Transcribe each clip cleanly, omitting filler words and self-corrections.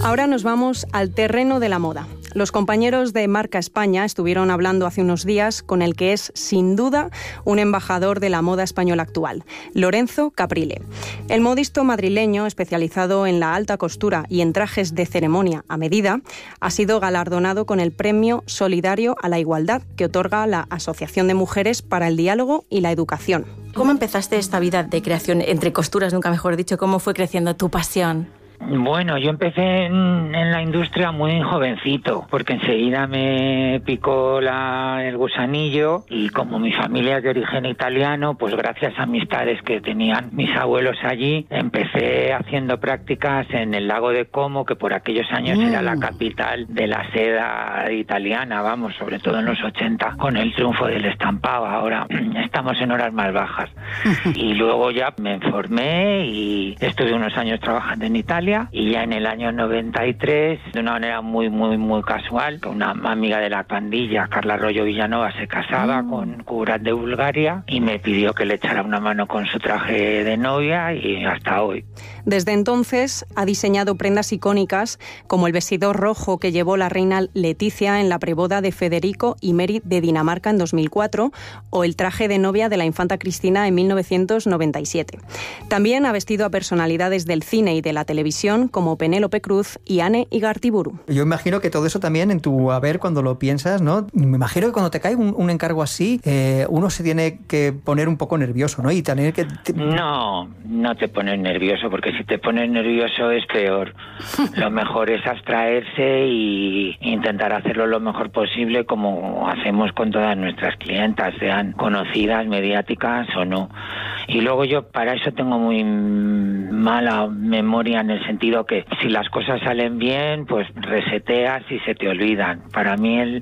Ahora nos vamos al terreno de la moda. Los compañeros de Marca España estuvieron hablando hace unos días con el que es, sin duda, un embajador de la moda española actual, Lorenzo Caprile. El modisto madrileño, especializado en la alta costura y en trajes de ceremonia a medida, ha sido galardonado con el Premio Solidario a la Igualdad que otorga la Asociación de Mujeres para el Diálogo y la Educación. ¿Cómo empezaste esta vida de creación entre costuras, nunca mejor dicho? ¿Cómo fue creciendo tu pasión? Bueno, yo empecé en la industria muy jovencito, porque enseguida me picó el gusanillo, y como mi familia es de origen italiano, pues gracias a amistades que tenían mis abuelos allí, empecé haciendo prácticas en el lago de Como, que por aquellos años era la capital de la seda italiana, vamos, sobre todo en los 80, con el triunfo del estampado. Ahora estamos en horas más bajas. Y luego ya me formé y estuve unos años trabajando en Italia. Y ya en el año 93, de una manera muy casual, una amiga de la pandilla, Carla Arroyo Villanova, se casaba con Kurat de Bulgaria y me pidió que le echara una mano con su traje de novia, y hasta hoy. Desde entonces ha diseñado prendas icónicas como el vestido rojo que llevó la reina Leticia en la preboda de Federico y Mary de Dinamarca en 2004 o el traje de novia de la infanta Cristina en 1997. También ha vestido a personalidades del cine y de la televisión como Penélope Cruz y Anne Igartiburu. Yo imagino que todo eso también en tu haber, cuando lo piensas, ¿no? Me imagino que cuando te cae un encargo así, uno se tiene que poner un poco nervioso, ¿no? Y tener que... No te pones nervioso, porque si te pones nervioso es peor. Lo mejor es abstraerse y intentar hacerlo lo mejor posible, como hacemos con todas nuestras clientas, sean conocidas, mediáticas o no. Y luego yo para eso tengo muy mala memoria, en el sentido que si las cosas salen bien, pues reseteas y se te olvidan. Para mí el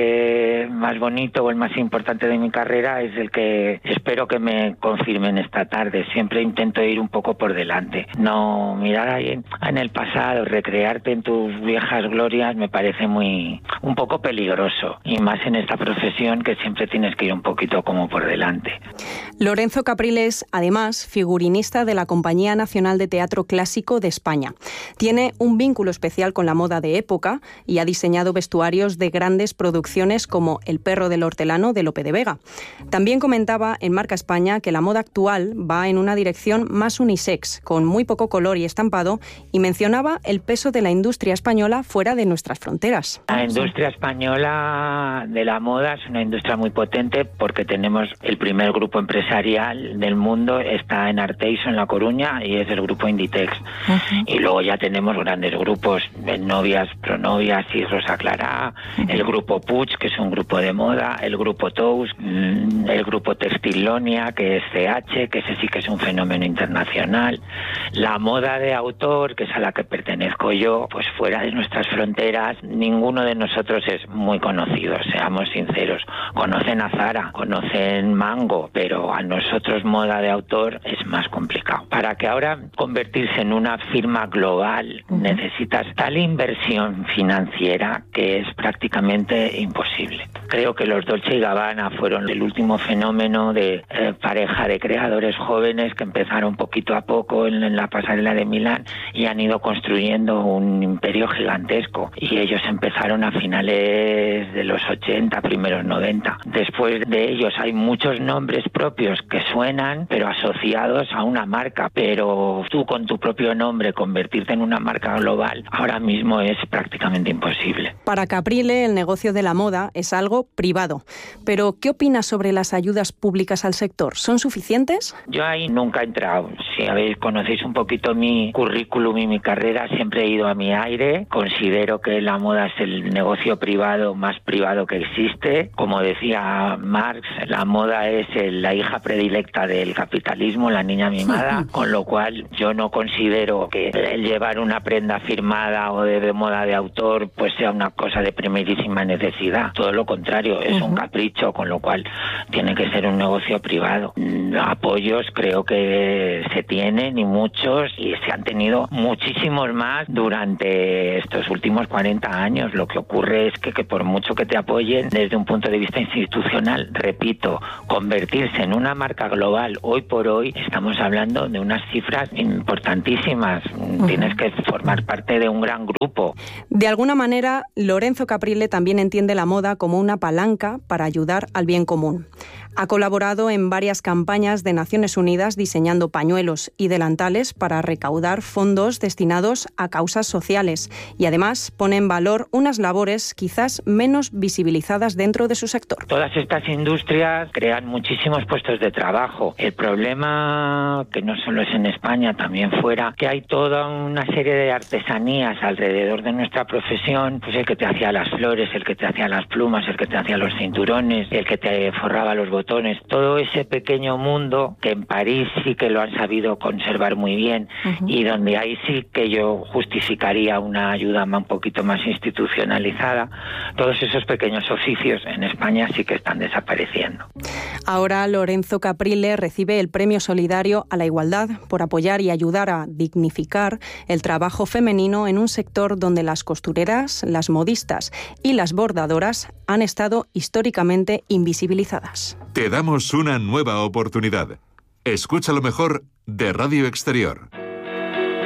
traje más bonito o el más importante de mi carrera es el que espero que me confirmen esta tarde. Siempre intento ir un poco por delante. No mirar ahí en el pasado, recrearte en tus viejas glorias, me parece un poco peligroso. Y más en esta profesión, que siempre tienes que ir un poquito como por delante. Lorenzo Caprile es, además, figurinista de la Compañía Nacional de Teatro Clásico de España. Tiene un vínculo especial con la moda de época y ha diseñado vestuarios de grandes producciones como El perro del hortelano de Lope de Vega. También comentaba en Marca España que la moda actual va en una dirección más unisex, con muy poco color y estampado, y mencionaba el peso de la industria española fuera de nuestras fronteras. La industria española de la moda es una industria muy potente, porque tenemos el primer grupo empresarial del mundo, está en Arteixo, en La Coruña, y es el grupo Inditex. Y luego ya tenemos grandes grupos, Novias, Pronovias y Rosa Clara, el grupo Puig, que es un grupo de moda, el grupo Tous, el grupo Textilonia, que es CH, que ese sí que es un fenómeno internacional. La moda de autor, que es a la que pertenezco yo, pues fuera de nuestras fronteras, ninguno de nosotros es muy conocido, seamos sinceros. Conocen a Zara, conocen Mango, pero a nosotros moda de autor es más complicado. Para que ahora convertirse en una firma global necesitas tal inversión financiera que es prácticamente imposible. Creo que los Dolce & Gabbana fueron el último fenómeno de pareja de creadores jóvenes que empezaron poquito a poco en la pasarela de Milán y han ido construyendo un imperio gigantesco. Y ellos empezaron a finales de los 80, primeros 90. Después de ellos hay muchos nombres propios que suenan, pero asociados a una marca. Pero tú con tu propio nombre convertirte en una marca global ahora mismo es prácticamente imposible. Para Caprile, el negocio de la moda es algo privado. Pero, ¿qué opinas sobre las ayudas públicas al sector? ¿Son suficientes? Yo ahí nunca he entrado. Si conocéis un poquito mi currículum y mi carrera, siempre he ido a mi aire. Considero que la moda es el negocio privado más privado que existe. Como decía Marx, la moda es la hija predilecta del capitalismo, la niña mimada, con lo cual yo no considero que el llevar una prenda firmada o de moda de autor pues sea una cosa de primerísima necesidad. Todo lo contrario, es un capricho, con lo cual tiene que ser un negocio privado. Apoyos creo que se tienen, y muchos, y se han tenido muchísimos más durante estos últimos 40 años. Lo que ocurre es que por mucho que te apoyen desde un punto de vista institucional, repito, convertirse en una marca global mundial. Hoy por hoy estamos hablando de unas cifras importantísimas. Tienes que formar parte de un gran grupo. De alguna manera, Lorenzo Caprile también entiende la moda como una palanca para ayudar al bien común. Ha colaborado en varias campañas de Naciones Unidas diseñando pañuelos y delantales para recaudar fondos destinados a causas sociales y además pone en valor unas labores quizás menos visibilizadas dentro de su sector. Todas estas industrias crean muchísimos puestos de trabajo. El problema, que no solo es en España, también fuera, que hay toda una serie de artesanías alrededor de nuestra profesión, pues el que te hacía las flores, el que te hacía las plumas, el que te hacía los cinturones, el que te forraba los botones, todo ese pequeño mundo que en París sí que lo han sabido conservar muy bien y donde ahí sí que yo justificaría una ayuda un poquito más institucionalizada. Todos esos pequeños oficios en España sí que están desapareciendo. Ahora Lorenzo Caprile recibe el Premio Solidario a la Igualdad por apoyar y ayudar a dignificar el trabajo femenino en un sector donde las costureras, las modistas y las bordadoras han estado históricamente invisibilizadas. Te damos una nueva oportunidad. Escucha lo mejor de Radio Exterior.